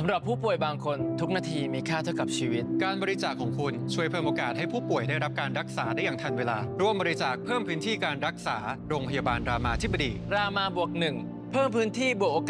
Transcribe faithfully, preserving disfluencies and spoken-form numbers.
ำหรับผู้ป่วยบางคนทุกนาทีมีค่าเท่ากับชีวิตการบริจาคของคุณช่วยเพิ่มโอกาสให้ผู้ป่วยได้รับการรักษาได้อย่างทันเวลาร่วมบริจาคเพิ่มพื้นที่การรักษาโรงพยาบาลรามาธิบดีรามาบวกหนึ่งเพิ่มพื้นที่บวกโอกาส